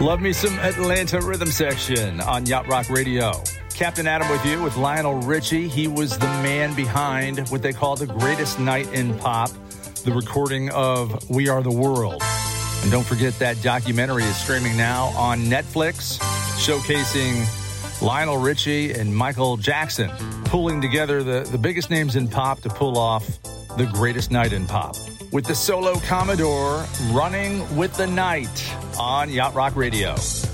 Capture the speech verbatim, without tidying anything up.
Love me some Atlanta Rhythm Section on Yacht Rock Radio. Captain Adam with you with Lionel Richie. He was the man behind what they call the greatest night in pop, the recording of We Are the World. And don't forget that documentary is streaming now on Netflix, showcasing Lionel Richie and Michael Jackson pulling together the, the biggest names in pop to pull off the greatest night in pop. With the solo Commodore running with the night on Yacht Rock Radio.